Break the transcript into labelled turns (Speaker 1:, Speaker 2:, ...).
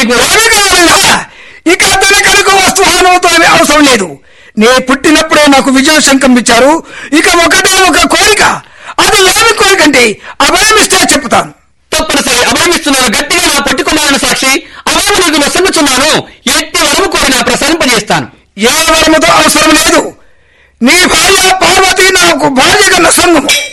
Speaker 1: నీకు?
Speaker 2: ఇక తనకనుక వస్తుహానంతో అవసరం లేదు. నే పుట్టినప్పుడే నాకు విజయ శంఖం ఇచ్చారు. ఇక ఒకటే ఒక కోరిక. అది ఏమి కోరికంటే అభయమిస్తే చెప్తాను.
Speaker 1: తప్పనిసరి అభయమిస్తున్నాను. గట్టిగా నా పట్టుకున్నాను సాక్షి. అభయం నీకు నొసంగుచున్నాను. ఎట్టి వరము కోరినా ప్రసరింపజేస్తాను.
Speaker 2: ఏ వరముతో అవసరం లేదు. నీ భార్య పార్వతి నాకు భార్యగా నొసంగము.